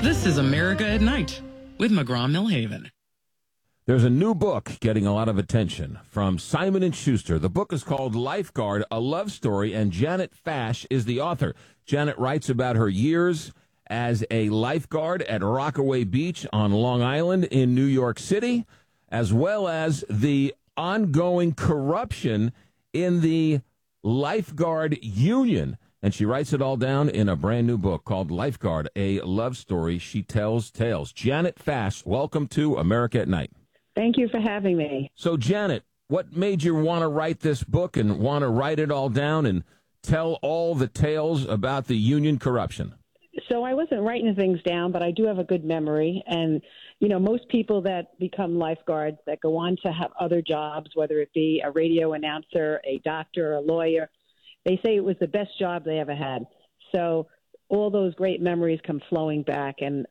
This is America at Night with McGraw-Millhaven. There's a new book getting a lot of attention from Simon & Schuster. The book is called Lifeguard, A Love Story, and Janet Fash is the author. Janet writes about her years as a lifeguard at Rockaway Beach on Long Island in New York City, as well as the ongoing corruption in the lifeguard union. And she writes it all down in a brand new book called Lifeguard, A Love Story. She tells tales. Janet Fash, welcome to America at Night. Thank you for having me. So, Janet, what made you want to write this book and want to write it all down and tell all the tales about the union corruption? So I wasn't writing things down, but I do have a good memory. And, you know, most people that become lifeguards that go on to have other jobs, whether it be a radio announcer, a doctor, a lawyer, they say it was the best job they ever had. So all those great memories come flowing back. And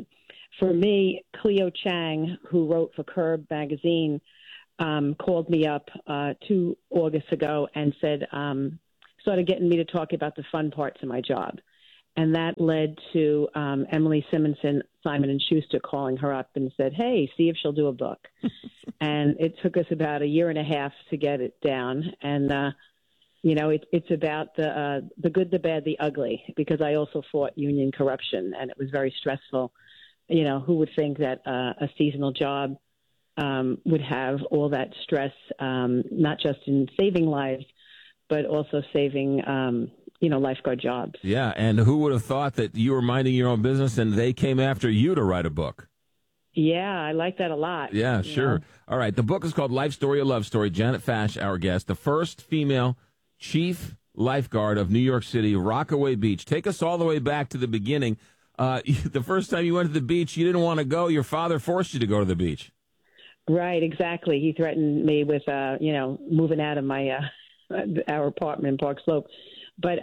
for me, Cleo Chang, who wrote for Curb magazine, called me up 2 August ago and said, started getting me to talk about the fun parts of my job. And that led to Emily Simonson, Simon & Schuster, calling her up and said, hey, see if she'll do a book. And it took us about a year and a half to get it down. And, you know, it's about the good, the bad, the ugly, because I also fought union corruption, and it was very stressful. You know, who would think that a seasonal job would have all that stress, not just in saving lives, but also saving lifeguard jobs. Yeah, and who would have thought that you were minding your own business and they came after you to write a book? Yeah, I like that a lot. Yeah, sure. All right, the book is called Life Story, A Love Story. Janet Fash, our guest, the first female chief lifeguard of New York City, Rockaway Beach. Take us all the way back to the beginning. The first time you went to the beach, you didn't want to go. Your father forced you to go to the beach. Right, exactly. He threatened me with, moving out of my our apartment in Park Slope. But,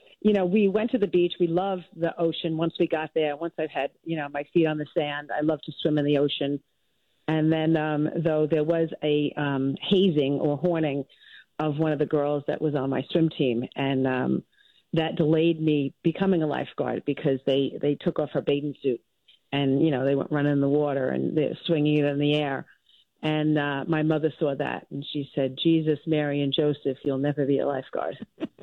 we went to the beach. We loved the ocean once we got there. Once I had, my feet on the sand, I loved to swim in the ocean. And then, though, there was a hazing or horning of one of the girls that was on my swim team. And that delayed me becoming a lifeguard because they took off her bathing suit and, they went running in the water and they're swinging it in the air. And my mother saw that, and she said, Jesus, Mary, and Joseph, you'll never be a lifeguard.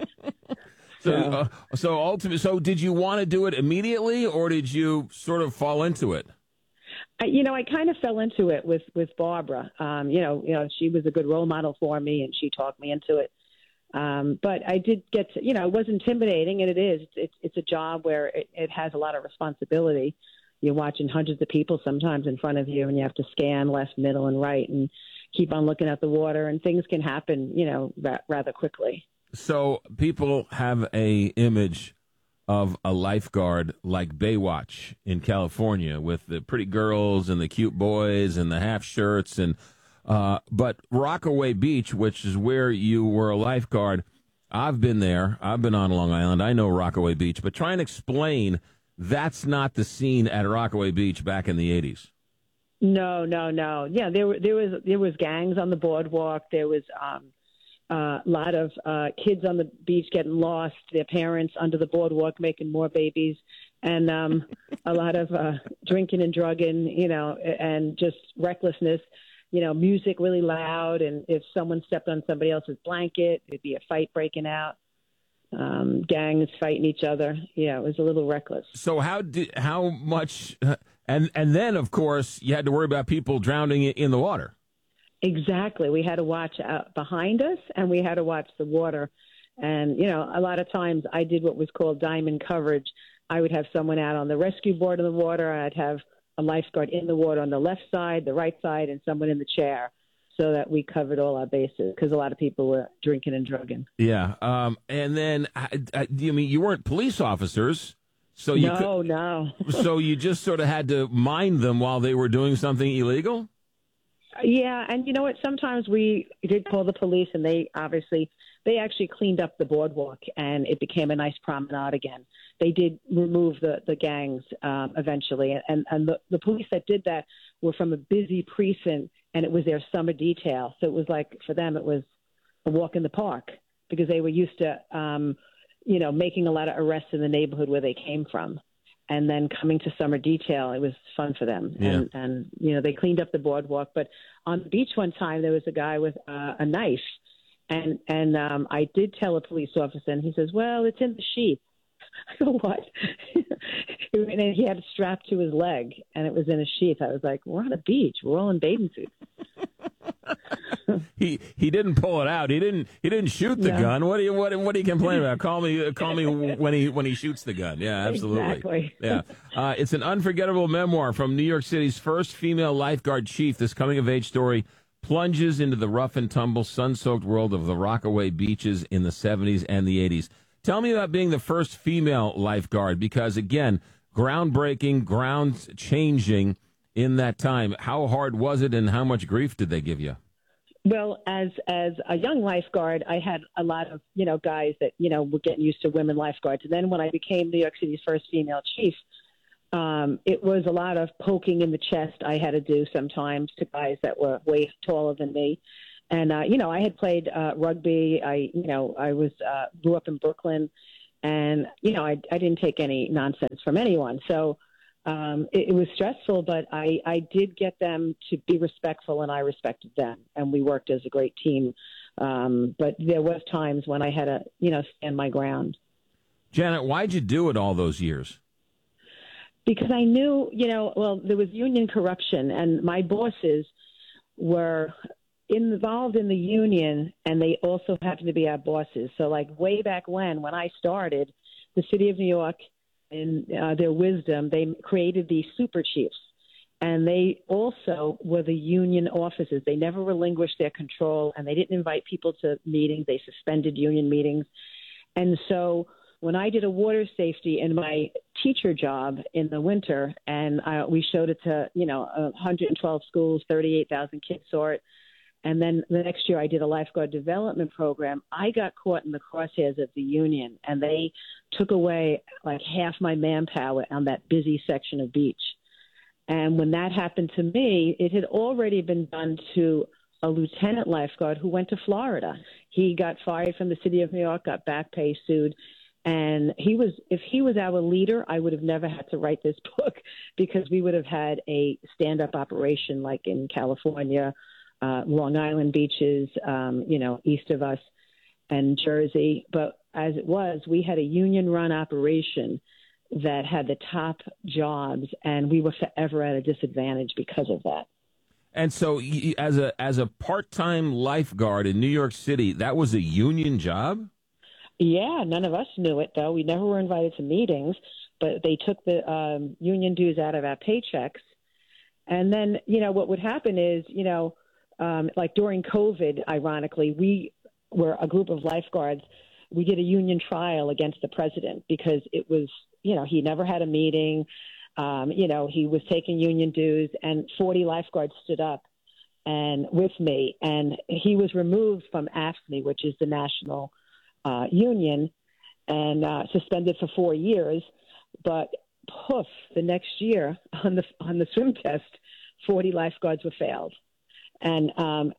So did you want to do it immediately, or did you sort of fall into it? I kind of fell into it with Barbara. She was a good role model for me, and she talked me into it. But I did get to, it was intimidating, and it is. It's a job where it has a lot of responsibility. You're watching hundreds of people sometimes in front of you, and you have to scan left, middle, and right and keep on looking at the water, and things can happen, rather quickly. So people have a image of a lifeguard like Baywatch in California with the pretty girls and the cute boys and the half shirts. But Rockaway Beach, which is where you were a lifeguard, I've been there. I've been on Long Island. I know Rockaway Beach. But try and explain that's not the scene at Rockaway Beach back in the 80s. No. Yeah, there was gangs on the boardwalk. There was a lot of kids on the beach getting lost, their parents under the boardwalk making more babies, and a lot of drinking and drugging, and just recklessness. Music really loud, and if someone stepped on somebody else's blanket, there'd be a fight breaking out. Gangs fighting each other. Yeah, it was a little reckless. So how much, and then of course you had to worry about people drowning in the water. Exactly. We had to watch out behind us, and we had to watch the water. And, a lot of times I did what was called diamond coverage. I would have someone out on the rescue board in the water. I'd have a lifeguard in the water on the left side, the right side, and someone in the chair, so that we covered all our bases, because a lot of people were drinking and drugging. Yeah. And then, you weren't police officers. So No. So you just sort of had to mind them while they were doing something illegal? Yeah, and you know what? Sometimes we did call the police, and they actually cleaned up the boardwalk, and it became a nice promenade again. They did remove the gangs eventually, and the police that did that were from a busy precinct, and it was their summer detail. So it was like, for them, it was a walk in the park, because they were used to, making a lot of arrests in the neighborhood where they came from. and then coming to summer detail, it was fun for them. Yeah. And they cleaned up the boardwalk. But on the beach one time, there was a guy with a knife. And I did tell a police officer, and he says, well, it's in the sheath. I go, what? And he had it strapped to his leg, and it was in a sheath. I was like, we're on a beach. We're all in bathing suits. He didn't pull it out. He didn't shoot the gun. What do you complain about? Call me when he shoots the gun. Yeah, absolutely. Exactly. Yeah. It's an unforgettable memoir from New York City's first female lifeguard chief. This coming of age story plunges into the rough and tumble, sun-soaked world of the Rockaway beaches in the 70s and the 80s. Tell me about being the first female lifeguard, because again, groundbreaking, ground-changing in that time. How hard was it, and how much grief did they give you? Well, as a young lifeguard, I had a lot of, guys that, were getting used to women lifeguards. And then when I became New York City's first female chief, it was a lot of poking in the chest I had to do sometimes to guys that were way taller than me. And, I had played rugby. I grew up in Brooklyn, and, I didn't take any nonsense from anyone. So it was stressful, but I did get them to be respectful, and I respected them, and we worked as a great team. But there was times when I had to, stand my ground. Janet, why'd you do it all those years? Because I knew, there was union corruption, and my bosses were involved in the union, and they also happened to be our bosses. So like way back when I started, the city of New York, in their wisdom, they created these super chiefs, and they also were the union officers. They never relinquished their control, and they didn't invite people to meetings. They suspended union meetings. And so when I did a water safety in my teacher job in the winter, and we showed it to, 112 schools, 38,000 kids saw it. And then the next year I did a lifeguard development program. I got caught in the crosshairs of the union, and they took away like half my manpower on that busy section of beach. And when that happened to me, it had already been done to a lieutenant lifeguard who went to Florida. He got fired from the city of New York, got back pay, sued. And if he was our leader, I would have never had to write this book, because we would have had a stand-up operation like in California, Long Island beaches, east of us, and Jersey. But as it was, we had a union-run operation that had the top jobs, and we were forever at a disadvantage because of that. And so as a part-time lifeguard in New York City, that was a union job? Yeah, none of us knew it, though. We never were invited to meetings, but they took the union dues out of our paychecks. And then, what would happen is, like during COVID, ironically, we were a group of lifeguards. We did a union trial against the president because it was, he never had a meeting. He was taking union dues, and 40 lifeguards stood up and with me. And he was removed from AFSCME, which is the national union, and suspended for 4 years. But poof, the next year on the swim test, 40 lifeguards were failed. And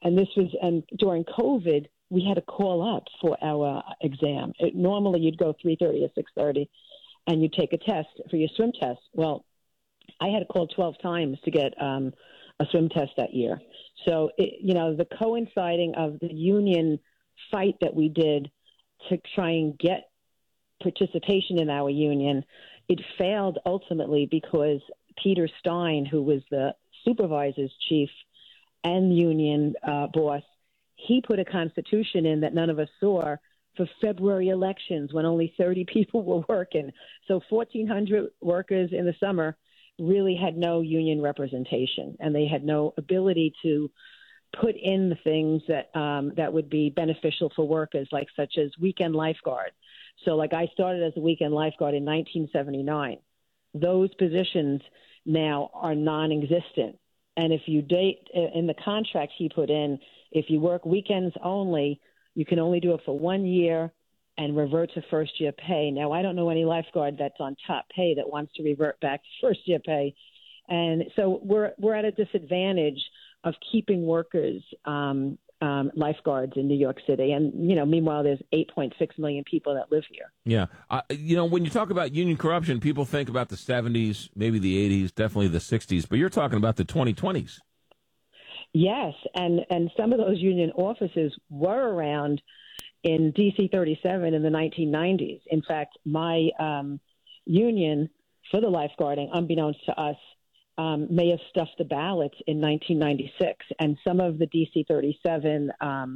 during COVID, we had to call up for our exam. Normally, you'd go 3:30 or 6:30, and you'd take a test for your swim test. Well, I had to call 12 times to get a swim test that year. So, the coinciding of the union fight that we did to try and get participation in our union, it failed ultimately because Peter Stein, who was the supervisor's chief and union boss, he put a constitution in that none of us saw for February elections when only 30 people were working. So 1,400 workers in the summer really had no union representation, and they had no ability to put in the things that would be beneficial for workers, like such as weekend lifeguard. So like I started as a weekend lifeguard in 1979. Those positions now are non-existent. And if you date in the contract he put in, if you work weekends only, you can only do it for 1 year and revert to first year pay. Now, I don't know any lifeguard that's on top pay that wants to revert back to first year pay. And so we're at a disadvantage of keeping workers lifeguards in New York City. And, meanwhile, there's 8.6 million people that live here. Yeah. When you talk about union corruption, people think about the 70s, maybe the 80s, definitely the 60s, but you're talking about the 2020s. Yes, and some of those union offices were around in DC 37 in the 1990s. In fact, my union for the lifeguarding, unbeknownst to us, may have stuffed the ballots in 1996. And some of the DC 37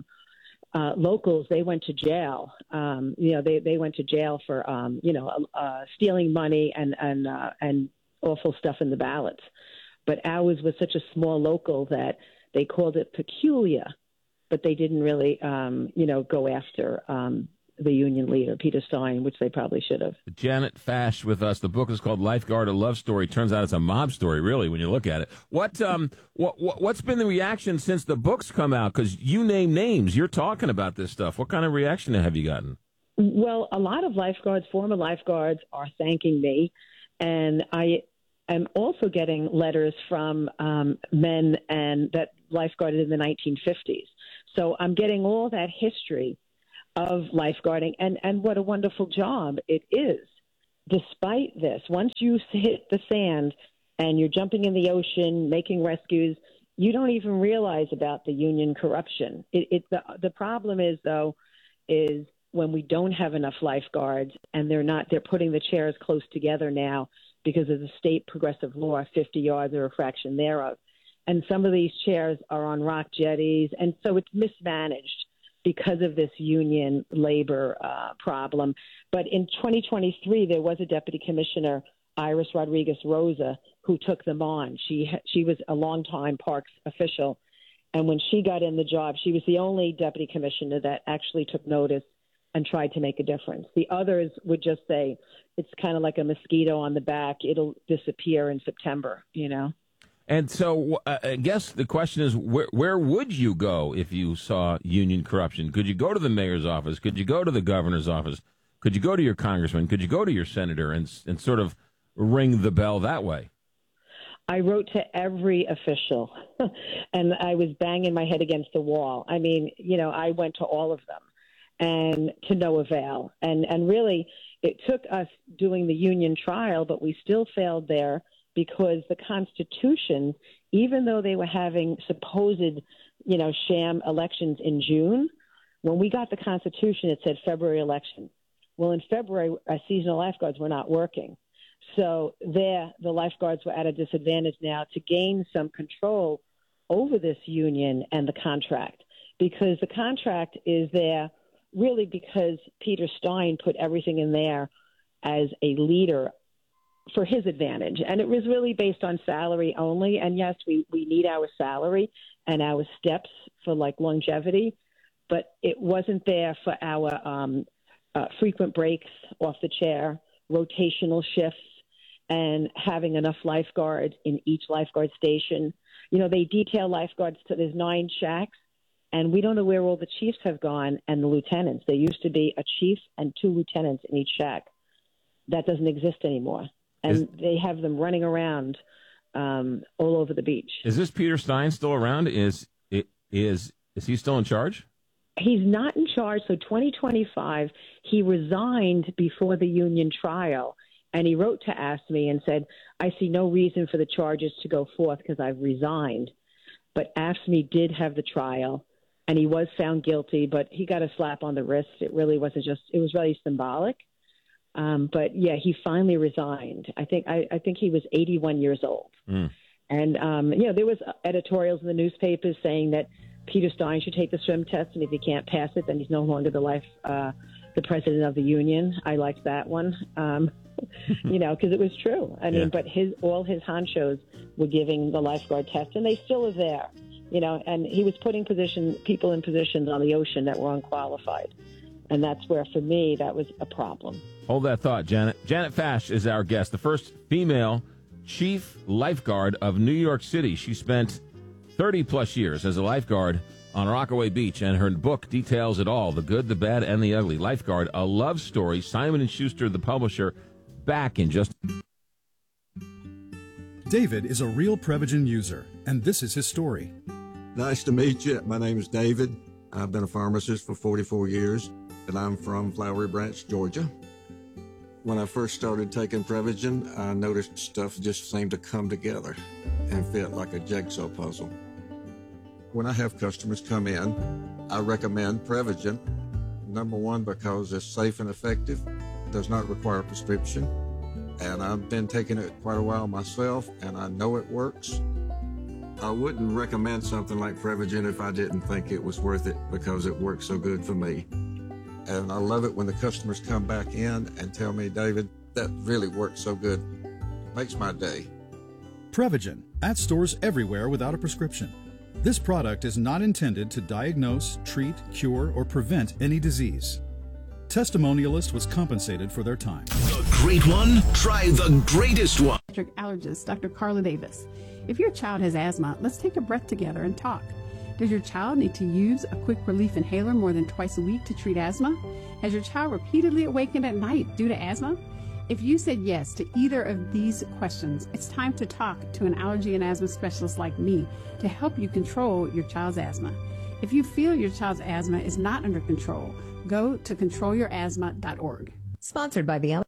locals, they went to jail. They went to jail for, stealing money and awful stuff in the ballots. But ours was such a small local that they called it peculiar, but they didn't really, go after the union leader, Peter Stein, which they probably should have. Janet Fash with us. The book is called Lifeguard, a Love Story. Turns out it's a mob story, really, when you look at it. What's been the reaction since the book's come out? Because you name names. You're talking about this stuff. What kind of reaction have you gotten? Well, a lot of lifeguards, former lifeguards, are thanking me. And I am also getting letters from men and that lifeguarded in the 1950s. So I'm getting all that history of lifeguarding, and what a wonderful job it is. Despite this, once you hit the sand and you're jumping in the ocean, making rescues, you don't even realize about the union corruption. The problem is, though, is when we don't have enough lifeguards and they're putting the chairs close together now because of the state progressive law, 50 yards or a fraction thereof. And some of these chairs are on rock jetties, and so it's mismanaged because of this union labor problem. But in 2023, there was a deputy commissioner, Iris Rodriguez Rosa, who took them on. She was a longtime parks official, and when she got in the job, she was the only deputy commissioner that actually took notice and tried to make a difference. The others would just say, it's kind of like a mosquito on the back. It'll disappear in September, And so I guess the question is, where would you go if you saw union corruption? Could you go to the mayor's office? Could you go to the governor's office? Could you go to your congressman? Could you go to your senator and sort of ring the bell that way? I wrote to every official, and I was banging my head against the wall. I mean, I went to all of them, and to no avail. And really, it took us doing the union trial, but we still failed there because the Constitution, even though they were having supposed, sham elections in June, when we got the Constitution, it said February election. Well, in February, our seasonal lifeguards were not working. So the lifeguards were at a disadvantage now to gain some control over this union and the contract, because the contract is there really because Peter Stein put everything in there as a leader for his advantage. And it was really based on salary only. And yes, we need our salary and our steps for longevity, but it wasn't there for our frequent breaks off the chair, rotational shifts, and having enough lifeguards in each lifeguard station. They detail lifeguards there's 9 shacks, and we don't know where all the chiefs have gone and the lieutenants. There used to be a chief and 2 lieutenants in each shack. That doesn't exist anymore. And they have them running around all over the beach. Is this Peter Stein still around? Is he still in charge? He's not in charge. So 2025, he resigned before the union trial. And he wrote to AFSCME and said, I see no reason for the charges to go forth because I've resigned. But AFSCME did have the trial, and he was found guilty, but he got a slap on the wrist. It really wasn't it was really symbolic. But yeah, he finally resigned. I think he was 81 years old. And, there was editorials in the newspapers saying that Peter Stein should take the swim test, and if he can't pass it, then he's no longer the president of the union. I liked that one, because it was true. I mean, but all his honchos were giving the lifeguard test, and they still are there, and he was putting people in positions on the ocean that were unqualified. And that's where, for me, that was a problem. Hold that thought, Janet. Janet Fash is our guest, the first female chief lifeguard of New York City. She spent 30-plus years as a lifeguard on Rockaway Beach, and her book details it all, the good, the bad, and the ugly. Lifeguard, a love story. Simon & Schuster, the publisher, back in just... David is a real Prevagen user, and this is his story. Nice to meet you. My name is David. I've been a pharmacist for 44 years, and I'm from Flowery Branch, Georgia. When I first started taking Prevagen, I noticed stuff just seemed to come together and fit like a jigsaw puzzle. When I have customers come in, I recommend Prevagen. Number one, because it's safe and effective, does not require a prescription, and I've been taking it quite a while myself, and I know it works. I wouldn't recommend something like Prevagen if I didn't think it was worth it because it works so good for me. And I love it when the customers come back in and tell me, David, that really works so good. Makes my day. Prevagen, at stores everywhere without a prescription. This product is not intended to diagnose, treat, cure, or prevent any disease. Testimonialist was compensated for their time. The great one? Try the greatest one. Allergist Dr. Carla Davis. If your child has asthma, let's take a breath together and talk. Does your child need to use a quick relief inhaler more than twice a week to treat asthma? Has your child repeatedly awakened at night due to asthma? If you said yes to either of these questions, it's time to talk to an allergy and asthma specialist like me to help you control your child's asthma. If you feel your child's asthma is not under control, go to controlyourasthma.org. Sponsored by the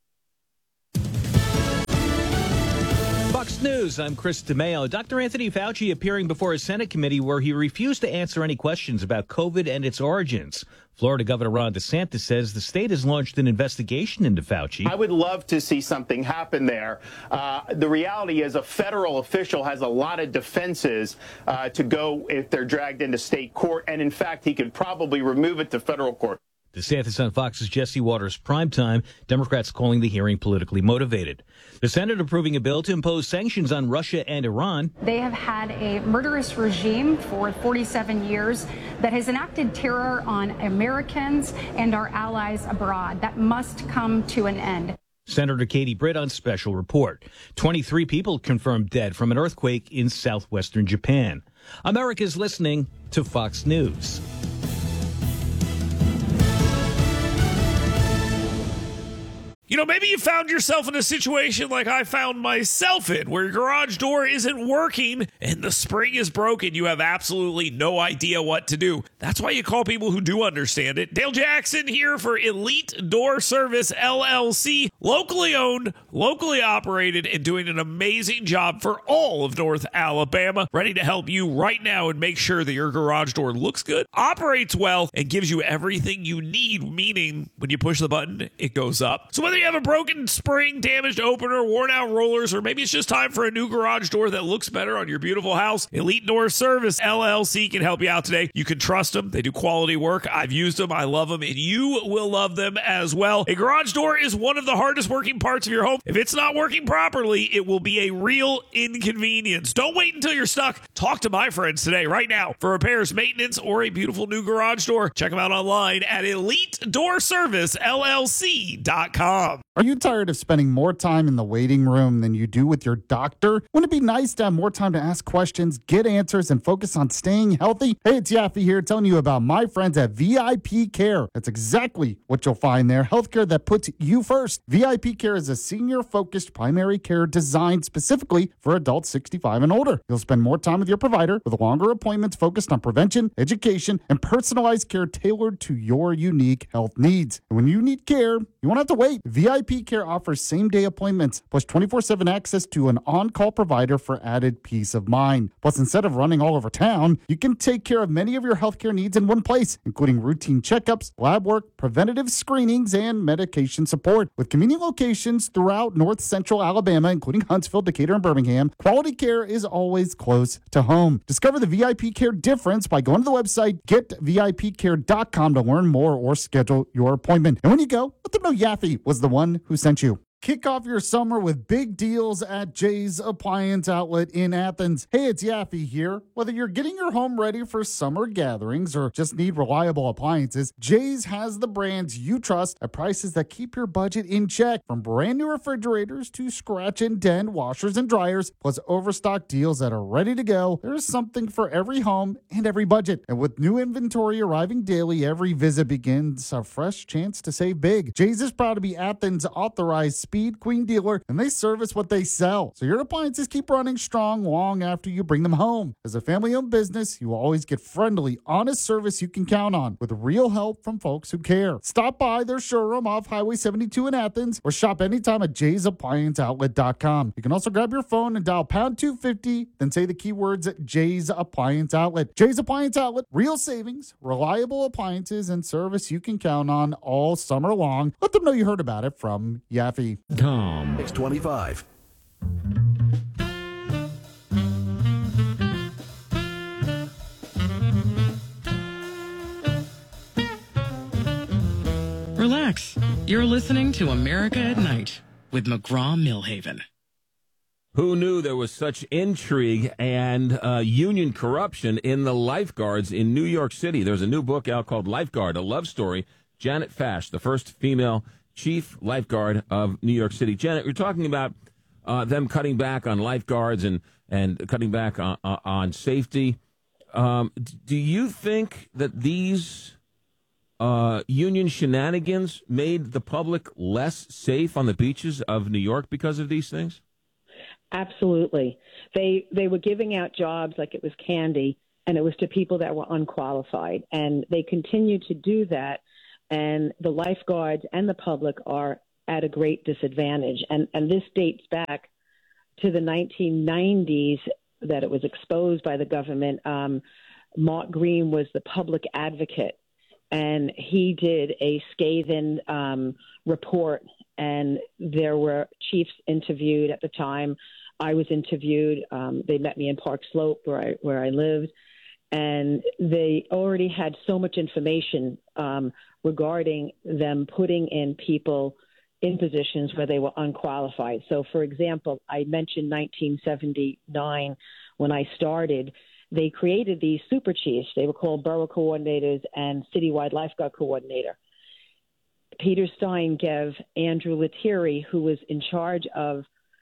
Fox News, I'm Chris DeMeo. Dr. Anthony Fauci appearing before a Senate committee where he refused to answer any questions about COVID and its origins. Florida Governor Ron DeSantis says the state has launched an investigation into Fauci. I would love to see something happen there. The reality is a federal official has a lot of defenses to go if they're dragged into state court. And in fact, he could probably remove it to federal court. DeSantis on Fox's Jesse Waters Primetime. Democrats calling the hearing politically motivated. The Senate approving a bill to impose sanctions on Russia and Iran. They have had a murderous regime for 47 years that has enacted terror on Americans and our allies abroad. That must come to an end. Senator Katie Britt on Special Report. 23 people confirmed dead from an earthquake in southwestern Japan. America's listening to Fox News. You know, maybe you found yourself in a situation like I found myself in, where your garage door isn't working and the spring is broken. You have absolutely no idea what to do. That's why you call people who do understand it. Dale Jackson here for Elite Door Service, LLC. Locally owned, locally operated, and doing an amazing job for all of North Alabama. Ready to help you right now and make sure that your garage door looks good, operates well, and gives you everything you need, meaning when you push the button, it goes up. So whether you have a broken spring, damaged opener, worn out rollers, or maybe it's just time for a new garage door that looks better on your beautiful house, Elite Door Service LLC can help you out today. You can trust them. They do quality work. I've used them. I love them, and you will love them as well. A garage door is one of the hardest working parts of your home. If it's not working properly, it will be a real inconvenience. Don't wait until you're stuck. Talk to my friends today, right now, for repairs, maintenance, or a beautiful new garage door. Check them out online at EliteDoorServiceLLC.com. Are you tired of spending more time in the waiting room than you do with your doctor? Wouldn't it be nice to have more time to ask questions, get answers, and focus on staying healthy? Hey, it's Yaffe here telling you about my friends at VIP Care. That's exactly what you'll find there. Healthcare that puts you first. VIP Care is a senior-focused primary care designed specifically for adults 65 and older. You'll spend more time with your provider with longer appointments focused on prevention, education, and personalized care tailored to your unique health needs. And when you need care, you won't have to wait. VIP Care offers same-day appointments, plus 24/7 access to an on-call provider for added peace of mind. Plus, instead of running all over town, you can take care of many of your healthcare needs in one place, including routine checkups, lab work, preventative screenings, and medication support. With convenient locations throughout North Central Alabama, including Huntsville, Decatur, and Birmingham, quality care is always close to home. Discover the VIP Care difference by going to the website getvipcare.com to learn more or schedule your appointment. And when you go, let them know Yaffe was the one who sent you. Kick off your summer with big deals at Jay's Appliance Outlet in Athens. Hey, it's Yaffe here. Whether you're getting your home ready for summer gatherings or just need reliable appliances, Jay's has the brands you trust at prices that keep your budget in check. From brand new refrigerators to scratch and dent washers and dryers, plus overstock deals that are ready to go, there's something for every home and every budget. And with new inventory arriving daily, every visit begins a fresh chance to save big. Jay's is proud to be Athens' authorized Speed Queen dealer, and they service what they sell. So your appliances keep running strong long after you bring them home. As a family-owned business, you will always get friendly, honest service you can count on with real help from folks who care. Stop by their showroom off Highway 72 in Athens or shop anytime at jaysapplianceoutlet.com. You can also grab your phone and dial pound 250, then say the keywords at Jay's Appliance Outlet. Jay's Appliance Outlet, real savings, reliable appliances, and service you can count on all summer long. Let them know you heard about it from Yaffe. Tom. 625. Relax. You're listening to America at Night with McGraw-Milhaven. Who knew there was such intrigue and union corruption in the lifeguards in New York City? There's a new book out called Lifeguard, a love story. Janet Fash, the first female chief lifeguard of New York City. Janet, you're talking about them cutting back on lifeguards and cutting back on safety. Do you think that these union shenanigans made the public less safe on the beaches of New York because of these things? Absolutely. They were giving out jobs like it was candy, and it was to people that were unqualified. And they continue to do that. And the lifeguards and the public are at a great disadvantage. And this dates back to the 1990s that it was exposed by the government. Mark Green was the public advocate, and he did a scathing report, and there were chiefs interviewed at the time. I was interviewed. They met me in Park Slope where I lived, and they already had so much information regarding them putting in people in positions where they were unqualified. So, for example, I mentioned 1979 when I started. They created these super chiefs. They were called borough coordinators and citywide lifeguard coordinator. Peter Stein gave Andrew Lettieri, who was in charge of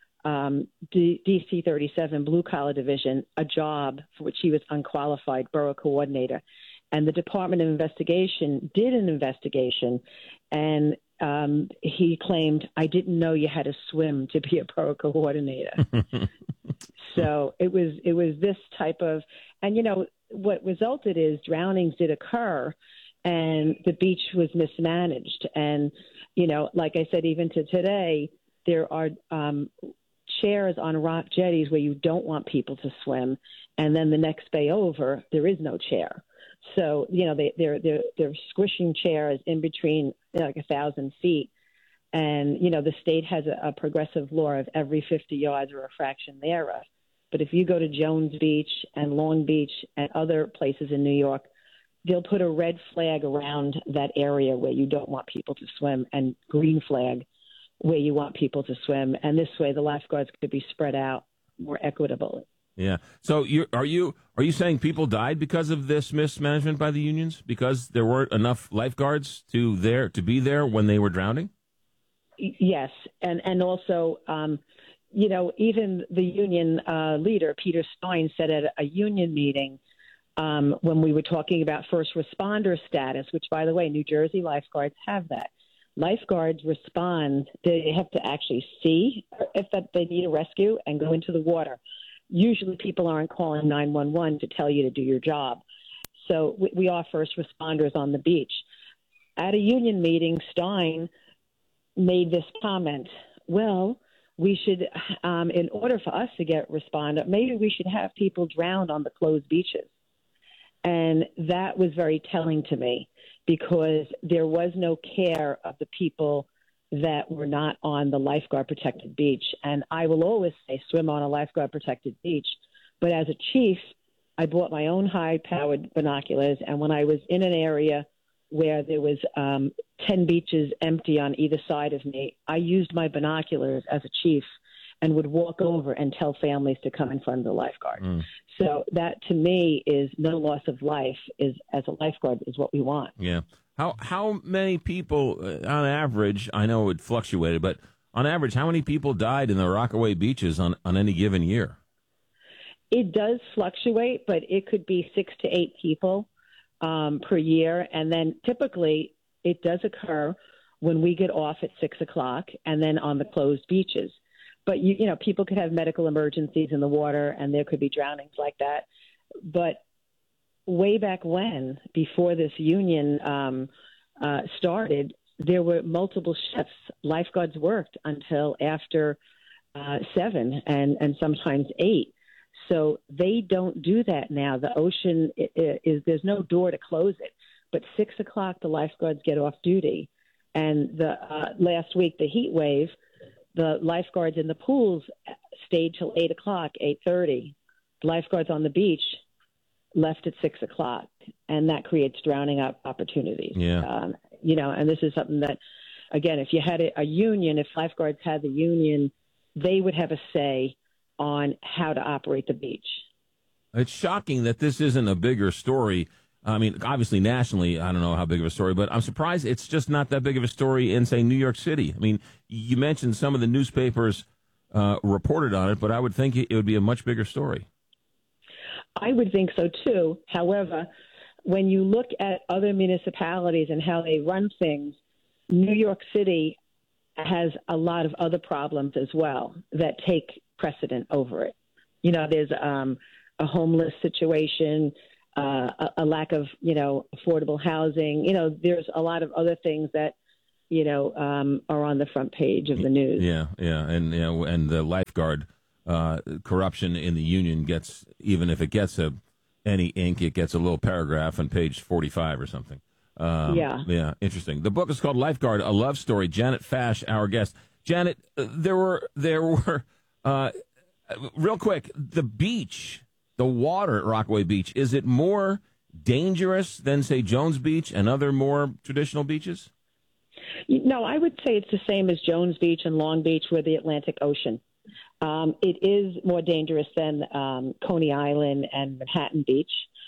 DC 37 Blue Collar Division, a job for which he was unqualified, borough coordinator. And the Department of Investigation did an investigation, and he claimed, I didn't know you had to swim to be a borough coordinator. So it was this type of, and what resulted is drownings did occur, and the beach was mismanaged. And like I said, even to today, there are chairs on rock jetties where you don't want people to swim, and then the next bay over, there is no chair. So they're squishing chairs in between like 1,000 feet. And, the state has a progressive law of every 50 yards or a fraction thereof. But if you go to Jones Beach and Long Beach and other places in New York, they'll put a red flag around that area where you don't want people to swim and green flag where you want people to swim. And this way the lifeguards could be spread out more equitably. Yeah. So are you saying people died because of this mismanagement by the unions, because there weren't enough lifeguards to be there when they were drowning? Yes. And also, even the union leader, Peter Stein, said at a union meeting when we were talking about first responder status, which, by the way, New Jersey lifeguards have that. Lifeguards respond. They have to actually see if they need a rescue and go into the water. Usually people aren't calling 911 to tell you to do your job. So we are first responders on the beach. At a union meeting, Stein made this comment, well, we should, in order for us to get responder, maybe we should have people drowned on the closed beaches. And that was very telling to me, because there was no care of the people that were not on the lifeguard protected beach. And I will always say swim on a lifeguard protected beach. But as a chief, I bought my own high powered binoculars. And when I was in an area where there was 10 beaches empty on either side of me, I used my binoculars as a chief and would walk over and tell families to come in front of the lifeguard. So that, to me, is no loss of life, is as a lifeguard is what we want. Yeah. How many people, on average, I know it fluctuated, but on average, how many people died in the Rockaway beaches on any given year? It does fluctuate, but it could be 6 to 8 people per year. And then typically it does occur when we get off at 6 o'clock and then on the closed beaches. But, you know, people could have medical emergencies in the water and there could be drownings like that. But way back when, before this union started, there were multiple shifts. Lifeguards worked until after 7 and sometimes 8. So they don't do that now. The ocean there's no door to close it. But 6 o'clock, the lifeguards get off duty. And the last week, the heat wave, the lifeguards in the pools stayed till 8 o'clock, 8:30. The lifeguards on the beach left at 6 o'clock, and that creates drowning up opportunities. Yeah. You know, and this is something that, again, if you had a union, if lifeguards had the union, they would have a say on how to operate the beach. It's shocking that this isn't a bigger story. I mean, obviously nationally, I don't know how big of a story, but I'm surprised it's just not that big of a story in, say, New York City. I mean, you mentioned some of the newspapers reported on it, but I would think it would be a much bigger story. I would think so, too. However, when you look at other municipalities and how they run things, New York City has a lot of other problems as well that take precedent over it. You know, there's a homeless situation, a lack of, you know, affordable housing. You know, there's a lot of other things that, you know, are on the front page of the news. Yeah, and you know, and the lifeguard corruption in the union gets, even if it gets any ink, it gets a little paragraph on page 45 or something. Yeah, interesting. The book is called Lifeguard: A Love Story. Janet Fash, our guest. Janet, there were real quick, the beach. The water at Rockaway Beach, is it more dangerous than, say, Jones Beach and other more traditional beaches? No, I would say it's the same as Jones Beach and Long Beach with the Atlantic Ocean. It is more dangerous than Coney Island and Manhattan Beach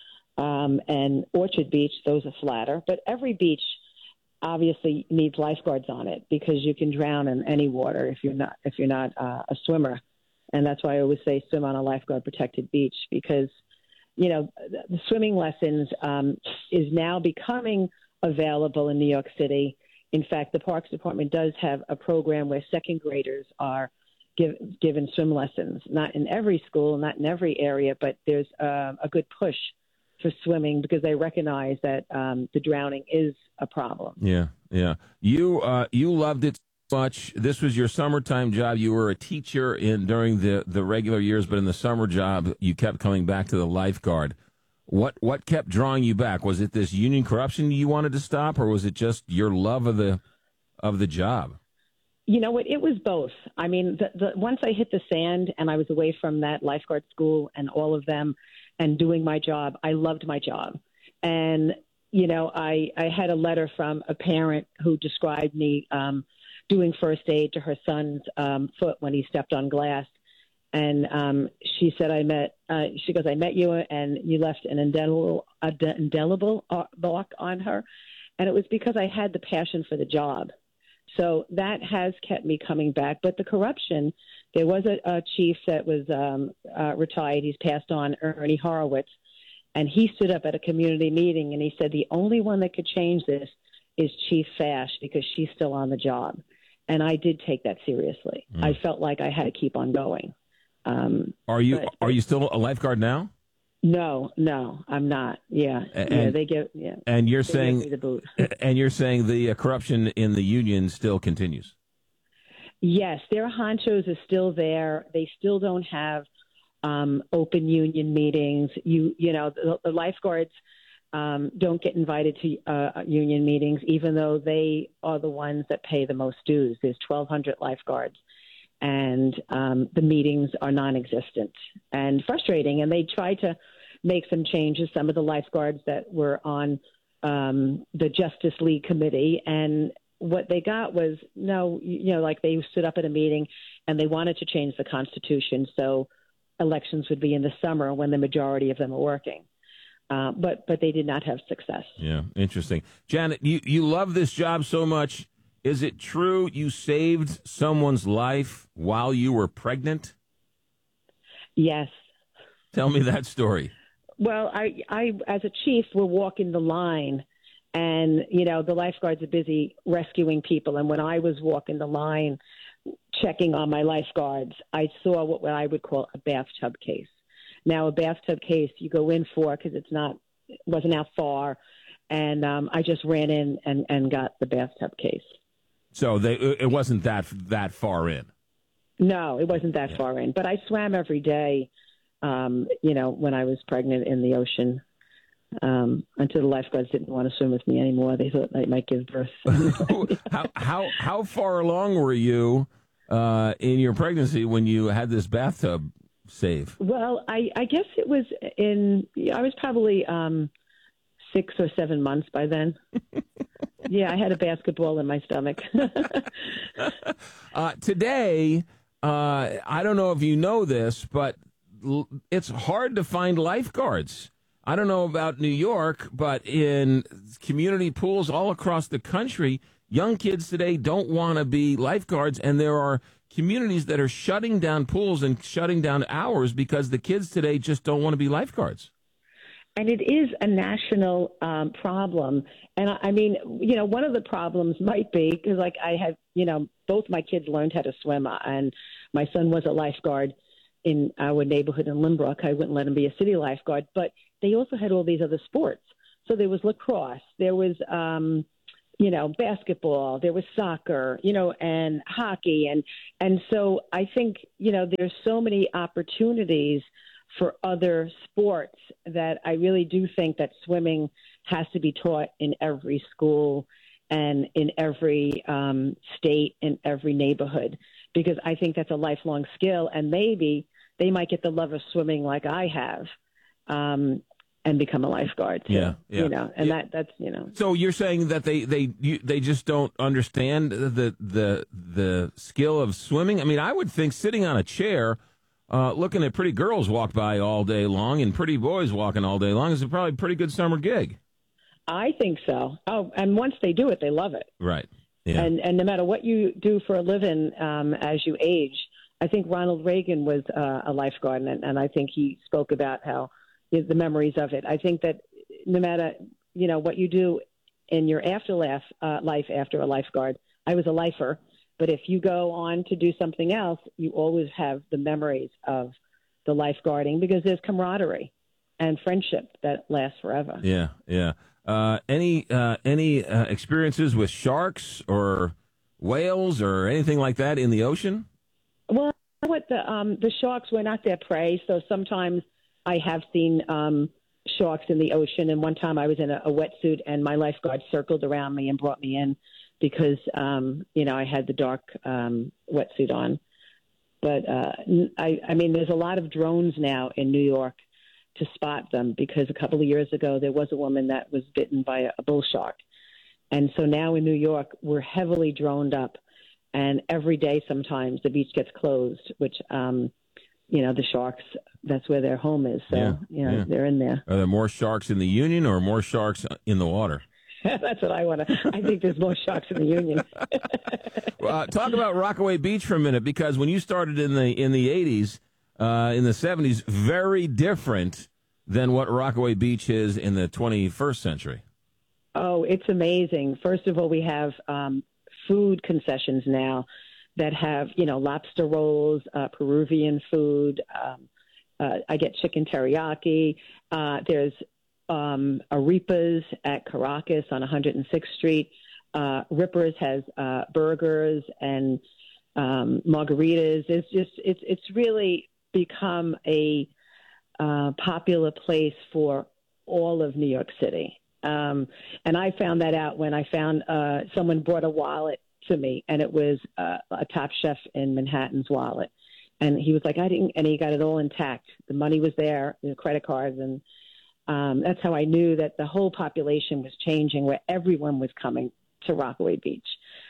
and Orchard Beach. Those are flatter. But every beach obviously needs lifeguards on it because you can drown in any water if you're not a swimmer. And that's why I always say swim on a lifeguard-protected beach because, you know, the swimming lessons is now becoming available in New York City. In fact, the Parks Department does have a program where second graders are given swim lessons. Not in every school, not in every area, but there's a good push for swimming because they recognize that the drowning is a problem. Yeah. You loved it much. This was your summertime job. You were a teacher during the regular years, but in the summer job, you kept coming back to the lifeguard. What kept drawing you back? Was it this union corruption you wanted to stop, or was it just your love of the job? You know what? It was both. I mean, once I hit the sand and I was away from that lifeguard school and all of them and doing my job, I loved my job. And, you know, I had a letter from a parent who described me doing first aid to her son's foot when he stepped on glass. And she said, I met you and you left an indelible mark on her. And it was because I had the passion for the job. So that has kept me coming back. But the corruption, there was a chief that was retired. He's passed on, Ernie Horowitz. And he stood up at a community meeting and he said, the only one that could change this is Chief Fash because she's still on the job. And I did take that seriously. I felt like I had to keep on going. Are you still a lifeguard now? No, I'm not. Yeah, they give. Yeah, and you're saying give me the boot. And you're saying the corruption in the union still continues. Yes, their honchos are still there. They still don't have open union meetings. You know, the lifeguards don't get invited to union meetings, even though they are the ones that pay the most dues. There's 1,200 lifeguards, and the meetings are non-existent and frustrating. And they try to make some changes. Some of the lifeguards that were on the Justice League committee, and what they got was like they stood up at a meeting and they wanted to change the Constitution so elections would be in the summer when the majority of them are working. But they did not have success. Yeah, interesting. Janet, you love this job so much. Is it true you saved someone's life while you were pregnant? Yes. Tell me that story. Well, I as a chief, we're walking the line, And, the lifeguards are busy rescuing people. And when I was walking the line checking on my lifeguards, I saw what I would call a bathtub case. Now, a bathtub case you go in for because it wasn't out far. And I just ran in and got the bathtub case. So it wasn't that far in? No, it wasn't that far in. But I swam every day, when I was pregnant in the ocean. Until the lifeguards didn't want to swim with me anymore. They thought I might give birth. How far along were you in your pregnancy when you had this bathtub save? Well, I guess it was I was probably 6 or 7 months by then. Yeah, I had a basketball in my stomach. Today, I don't know if you know this, but it's hard to find lifeguards. I don't know about New York, but in community pools all across the country, young kids today don't want to be lifeguards, and there are communities that are shutting down pools and shutting down hours because the kids today just don't want to be lifeguards. And it is a national problem. And I mean, one of the problems might be because, like, I have, both my kids learned how to swim, and my son was a lifeguard in our neighborhood in Lynbrook. I wouldn't let him be a city lifeguard, but they also had all these other sports. So there was lacrosse, there was, basketball, there was soccer, and hockey. And so I think, there's so many opportunities for other sports that I really do think that swimming has to be taught in every school and in every state, in every neighborhood, because I think that's a lifelong skill, and maybe they might get the love of swimming like I have, and become a lifeguard too. Yeah. That's. So you're saying that they just don't understand the skill of swimming? I mean, I would think sitting on a chair, looking at pretty girls walk by all day long and pretty boys walking all day long is probably a pretty good summer gig. I think so. Oh, and once they do it, they love it. Right. Yeah. And no matter what you do for a living, as you age, I think Ronald Reagan was a lifeguard, and I think he spoke about how the memories of it. I think that no matter, what you do in your afterlife, life after a lifeguard, I was a lifer, but if you go on to do something else, you always have the memories of the lifeguarding because there's camaraderie and friendship that lasts forever. Yeah, yeah. Any experiences with sharks or whales or anything like that in the ocean? Well, the sharks were not their prey, so sometimes I have seen sharks in the ocean. And one time I was in a wetsuit, and my lifeguard circled around me and brought me in because I had the dark wetsuit on. But I mean, there's a lot of drones now in New York to spot them because a couple of years ago there was a woman that was bitten by a bull shark, and so now in New York we're heavily droned up. And every day, sometimes the beach gets closed, which, the sharks, that's where their home is. So, they're in there. Are there more sharks in the Union or more sharks in the water? That's what I want to. I think there's more sharks in the Union. Talk about Rockaway Beach for a minute, because when you started in the 80s, in the 70s, very different than what Rockaway Beach is in the 21st century. Oh, it's amazing. First of all, we have food concessions now that have, lobster rolls, Peruvian food. I get chicken teriyaki. There's Arepas at Caracas on 106th Street. Rippers has burgers and margaritas. It's really become a popular place for all of New York City. And I found that out when I found someone brought a wallet to me, and it was a Top Chef in Manhattan's wallet. And he was like, and he got it all intact. The money was there, the credit cards. And that's how I knew that the whole population was changing, where everyone was coming to Rockaway Beach.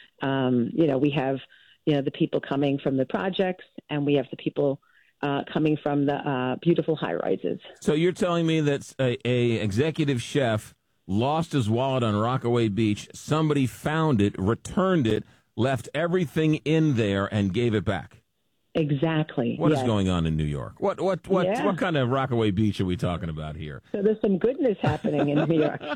We have, the people coming from the projects, and we have the people coming from the beautiful high rises. So you're telling me that a executive chef lost his wallet on Rockaway Beach, somebody found it, returned it, left everything in there, and gave it back? Exactly. What is yes. going on in New York? What kind of Rockaway Beach are we talking about here? So there's some goodness happening in New York.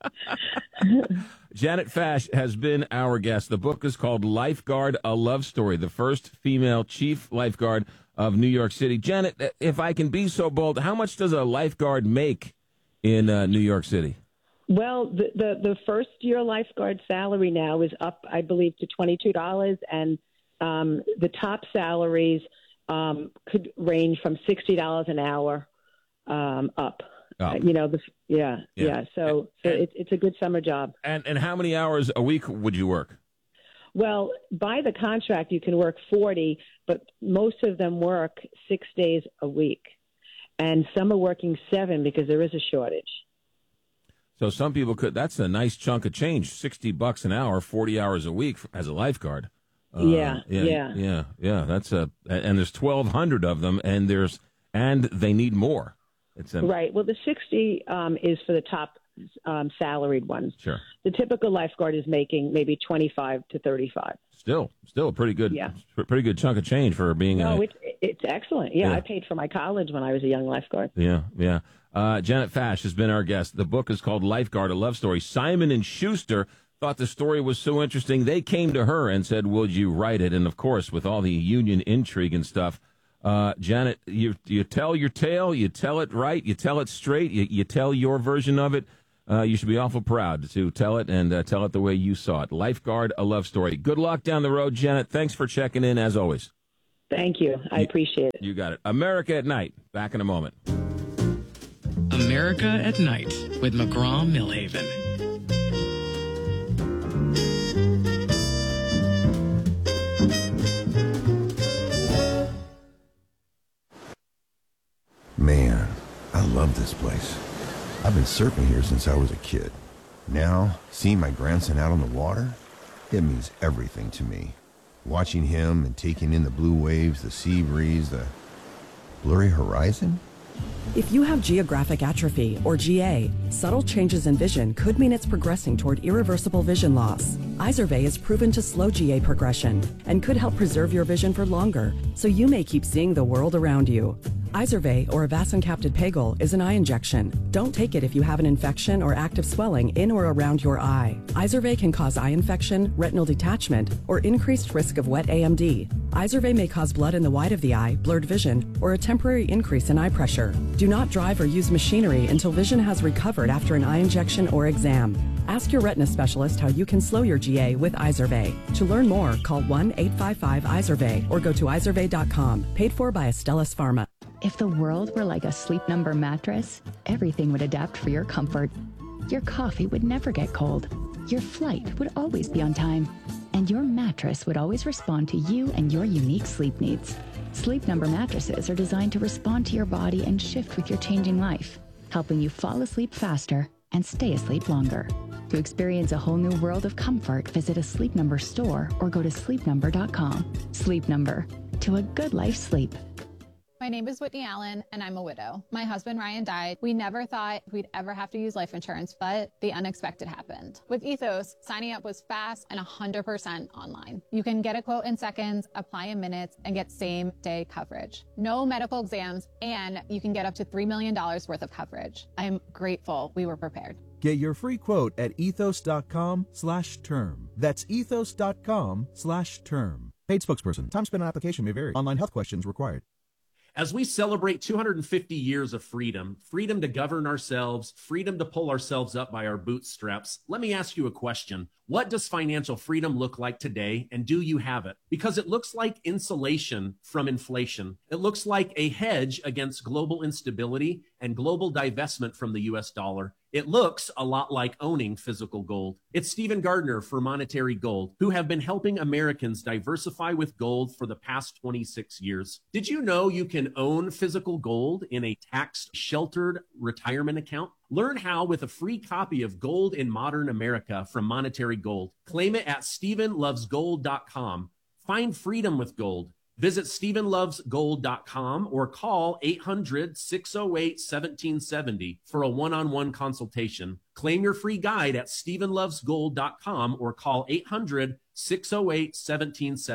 Janet Fash has been our guest. The book is called Lifeguard, A Love Story, the first female chief lifeguard of New York City. Janet, if I can be so bold, how much does a lifeguard make in New York City? Well, the first year lifeguard salary now is up, I believe, to $22, and the top salaries could range from $60 an hour up. Oh. So it's a good summer job. And how many hours a week would you work? Well, by the contract, you can work 40, but most of them work 6 days a week. And some are working 7 because there is a shortage. So some people that's a nice chunk of change, $60 an hour, 40 hours a week as a lifeguard. Yeah. That's and there's 1,200 of them, and they need more. Right. Well, the 60 is for the top salaried ones. Sure. The typical lifeguard is making maybe 25 to 35. Still a pretty good, pretty good chunk of change for being. No, it's excellent. Yeah, I paid for my college when I was a young lifeguard. Yeah. Janet Fash has been our guest. The book is called Lifeguard, A Love Story. Simon & Schuster thought the story was so interesting, they came to her and said, would you write it? And, of course, with all the union intrigue and stuff, Janet, you tell your tale, you tell it right, you tell it straight, you tell your version of it. You should be awful proud to tell it and tell it the way you saw it. Lifeguard, A Love Story. Good luck down the road, Janet. Thanks for checking in, as always. Thank you. I appreciate it. You got it. America at Night. Back in a moment. America at Night with McGraw-Milhaven. Man, I love this place. I've been surfing here since I was a kid. Now, seeing my grandson out on the water, it means everything to me. Watching him and taking in the blue waves, the sea breeze, the blurry horizon. If you have geographic atrophy, or GA, subtle changes in vision could mean it's progressing toward irreversible vision loss. Izervay is proven to slow GA progression and could help preserve your vision for longer, so you may keep seeing the world around you. Izervay, or avacincaptad pegol, is an eye injection. Don't take it if you have an infection or active swelling in or around your eye. Izervay can cause eye infection, retinal detachment, or increased risk of wet AMD. Izervay may cause blood in the white of the eye, blurred vision, or a temporary increase in eye pressure. Do not drive or use machinery until vision has recovered after an eye injection or exam. Ask your retina specialist how you can slow your GA with Izervay. To learn more, call 1-855-IZERVAY or go to izervay.com. Paid for by Astellas Pharma. If the world were like a Sleep Number mattress, everything would adapt for your comfort. Your coffee would never get cold. Your flight would always be on time. And your mattress would always respond to you and your unique sleep needs. Sleep Number mattresses are designed to respond to your body and shift with your changing life, helping you fall asleep faster and stay asleep longer. To experience a whole new world of comfort, visit a Sleep Number store or go to sleepnumber.com. Sleep Number. To a good life sleep. My name is Whitney Allen, and I'm a widow. My husband, Ryan, died. We never thought we'd ever have to use life insurance, but the unexpected happened. With Ethos, signing up was fast and 100% online. You can get a quote in seconds, apply in minutes, and get same-day coverage. No medical exams, and you can get up to $3 million worth of coverage. I'm grateful we were prepared. Get your free quote at ethos.com/term. That's ethos.com/term. Paid spokesperson. Time spent on application may vary. Online health questions required. As we celebrate 250 years of freedom, freedom to govern ourselves, freedom to pull ourselves up by our bootstraps, let me ask you a question. What does financial freedom look like today, and do you have it? Because it looks like insulation from inflation. It looks like a hedge against global instability and global divestment from the US dollar. It looks a lot like owning physical gold. It's Stephen Gardner for Monetary Gold, who have been helping Americans diversify with gold for the past 26 years. Did you know you can own physical gold in a tax-sheltered retirement account? Learn how with a free copy of Gold in Modern America from Monetary Gold. Claim it at StephenLovesGold.com. Find freedom with gold. Visit StephenLovesGold.com or call 800-608-1770 for a one-on-one consultation. Claim your free guide at StephenLovesGold.com or call 800-608-1770.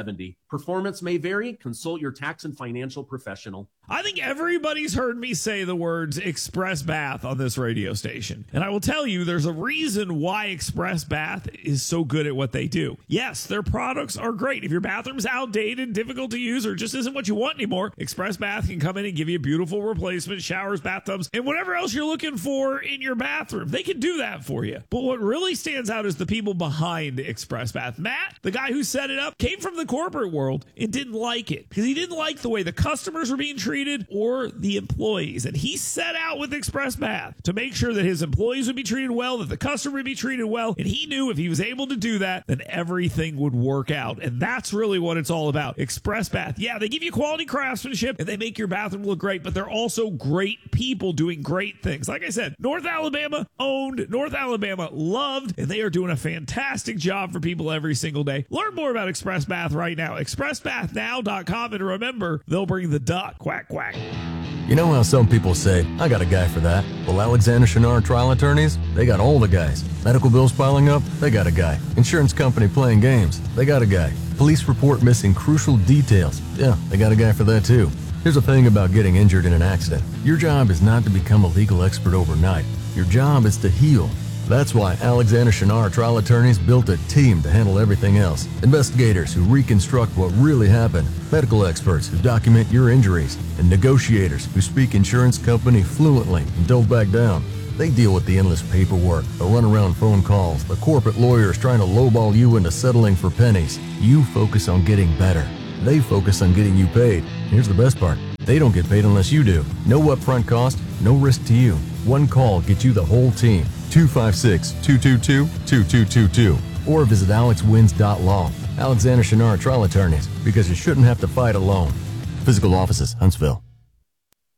Performance may vary. Consult your tax and financial professional. I think everybody's heard me say the words Express Bath on this radio station. And I will tell you, there's a reason why Express Bath is so good at what they do. Yes, their products are great. If your bathroom's outdated, difficult to use, or just isn't what you want anymore, Express Bath can come in and give you beautiful replacement showers, bathtubs, and whatever else you're looking for in your bathroom. They can do that for you. But what really stands out is the people behind Express Bath. Matt, the guy who set it up, came from the corporate world and didn't like it because he didn't like the way the customers were being treated or the employees. And he set out with Express Bath to make sure that his employees would be treated well, that the customer would be treated well. And he knew if he was able to do that, then everything would work out. And that's really what it's all about. Express Bath. Yeah, they give you quality craftsmanship and they make your bathroom look great, but they're also great people doing great things. Like I said, North Alabama owned, North Alabama loved, and they are doing a fantastic job for people every single day. Learn more about Express Bath right now. ExpressBathNow.com, and remember, they'll bring the duck. Quack, quack. You know how some people say, I got a guy for that? Well, Alexander Shinar Trial Attorneys, they got all the guys. Medical bills piling up, they got a guy. Insurance company playing games, they got a guy. Police report missing crucial details, yeah, they got a guy for that too. Here's the thing about getting injured in an accident. Your job is not to become a legal expert overnight. Your job is to heal. That's why Alexander Shinar Trial Attorneys built a team to handle everything else. Investigators who reconstruct what really happened, medical experts who document your injuries, and negotiators who speak insurance company fluently and don't back down. They deal with the endless paperwork, the runaround phone calls, the corporate lawyers trying to lowball you into settling for pennies. You focus on getting better. They focus on getting you paid. Here's the best part. They don't get paid unless you do. No upfront cost, no risk to you. One call gets you the whole team. 256-222-2222. Or visit alexwins.law. Alexander Shinar Trial Attorneys, because you shouldn't have to fight alone. Physical offices, Huntsville.